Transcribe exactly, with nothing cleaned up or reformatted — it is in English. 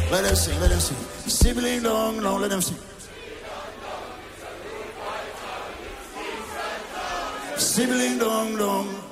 Let them sing, let them sing. Sibling dong, no, let them sing. Sibling dong, dong.